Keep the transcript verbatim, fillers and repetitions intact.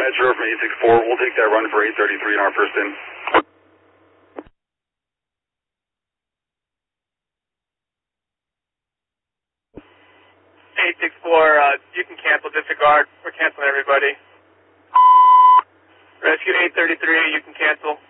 Metro from eight six four. We'll take that run for eight thirty-three in our first in. eight six four, uh, you can cancel, disregard. We're canceling everybody. Rescue eight thirty-three, you can cancel.